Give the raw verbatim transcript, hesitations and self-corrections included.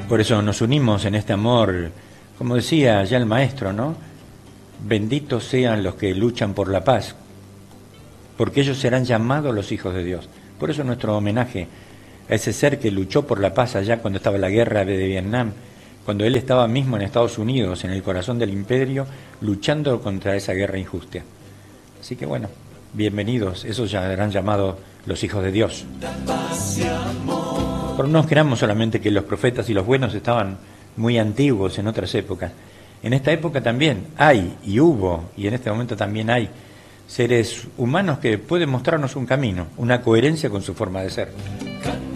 Por eso nos unimos en este amor, como decía ya el maestro, ¿no? Benditos sean los que luchan por la paz, porque ellos serán llamados los hijos de Dios. Por eso nuestro homenaje a ese ser que luchó por la paz allá cuando estaba la guerra de Vietnam, cuando él estaba mismo en Estados Unidos, en el corazón del imperio, luchando contra esa guerra injusta. Así que bueno, bienvenidos, esos ya serán llamados los hijos de Dios. Pero no creamos solamente que los profetas y los buenos estaban muy antiguos en otras épocas. En esta época también hay, y hubo, y en este momento también hay, seres humanos que pueden mostrarnos un camino, una coherencia con su forma de ser.